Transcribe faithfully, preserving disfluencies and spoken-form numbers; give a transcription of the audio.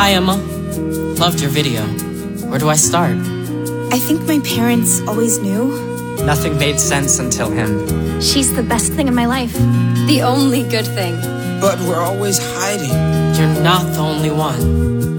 Hi, Emma. Loved your video. Where do I start? I think my parents always knew. Nothing made sense until him. She's the best thing in my life. The only good thing. But we're always hiding. You're not the only one.